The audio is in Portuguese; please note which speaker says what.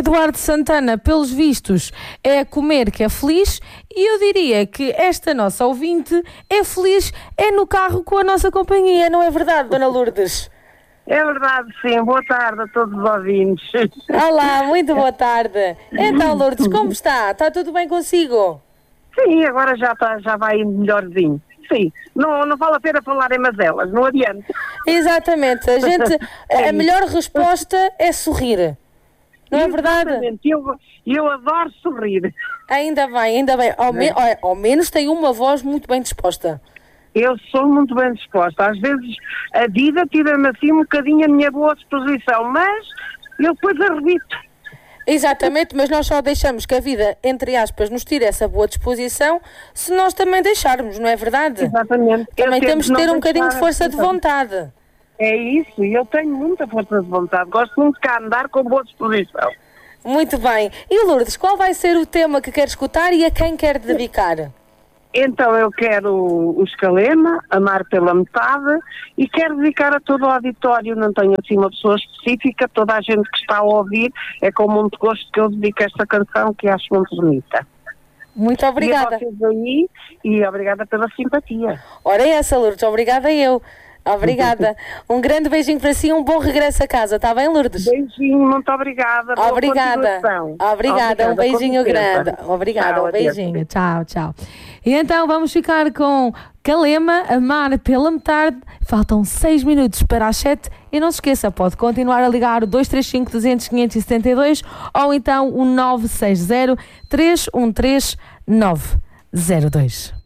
Speaker 1: Eduardo Santana, pelos vistos, é comer que é feliz, e eu diria que esta nossa ouvinte é feliz no carro com a nossa companhia, não é verdade, Dona Lourdes?
Speaker 2: É verdade, sim. Boa tarde a todos os ouvintes.
Speaker 1: Olá, muito boa tarde. Então, Lourdes, como está? Está tudo bem consigo?
Speaker 2: Sim, agora já vai melhorzinho. Sim, não vale a pena falar em mazelas, não adianta.
Speaker 1: Exatamente, a melhor resposta é sorrir. Não é verdade?
Speaker 2: Exatamente, eu adoro sorrir.
Speaker 1: Ainda bem. Ao menos tem uma voz muito bem disposta.
Speaker 2: Eu sou muito bem disposta. Às vezes a vida tira-me assim um bocadinho a minha boa disposição, mas eu depois arrebito.
Speaker 1: Exatamente, mas nós só deixamos que a vida, entre aspas, nos tire essa boa disposição se nós também deixarmos, não é verdade?
Speaker 2: Exatamente.
Speaker 1: Também temos de ter um bocadinho de força de vontade.
Speaker 2: É isso, e eu tenho muita força de vontade. Gosto muito de cá andar com boa disposição.
Speaker 1: Muito bem. E Lourdes, qual vai ser o tema que quer escutar e a quem quer dedicar?
Speaker 2: Então eu quero o Escalema, Amar pela Metade, e quero dedicar a todo o auditório, não tenho assim uma pessoa específica, toda a gente que está a ouvir, é com muito gosto que eu dedico esta canção, que acho muito bonita.
Speaker 1: Muito obrigada.
Speaker 2: E a vocês aí, e obrigada pela simpatia.
Speaker 1: Ora é essa, Lourdes, obrigada eu. Obrigada. Um grande beijinho para si e um bom regresso a casa, está bem, Lourdes?
Speaker 2: Beijinho, muito obrigada.
Speaker 1: Obrigada, um beijinho grande. Obrigada,
Speaker 2: tchau,
Speaker 1: um beijinho.
Speaker 3: Tchau. E então vamos ficar com Calema, Amar pela Metade. Faltam 6 minutos para as 7. E não se esqueça, pode continuar a ligar o 235 200 572 ou então o 960 313 902.